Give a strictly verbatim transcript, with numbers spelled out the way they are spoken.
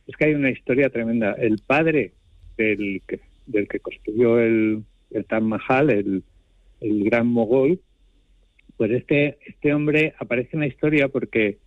es que hay una historia tremenda. El padre del que, del que construyó el, el Taj Mahal, el, el gran mogol, pues este, este hombre aparece en la historia porque